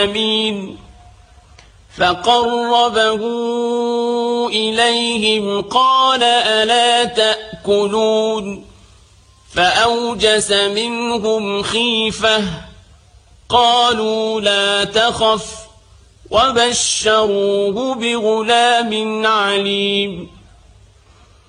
أمين فقربه إليهم قال ألا تأكلون فأوجس منهم خيفة قالوا لا تخف وبشروه بغلام عليم